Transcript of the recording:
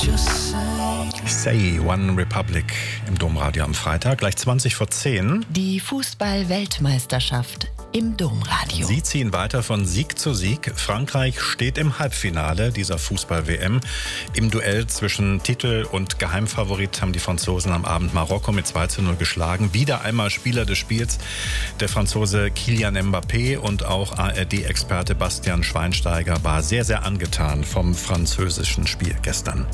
Say One Republic im Domradio am Freitag, gleich 20:10. Die Fußball-Weltmeisterschaft im Domradio. Sie ziehen weiter von Sieg zu Sieg. Frankreich steht im Halbfinale dieser Fußball-WM. Im Duell zwischen Titel- und Geheimfavorit haben die Franzosen am Abend Marokko mit 2:0 geschlagen. Wieder einmal Spieler des Spiels, der Franzose Kylian Mbappé, und auch ARD-Experte Bastian Schweinsteiger war sehr, sehr angetan vom französischen Spiel gestern.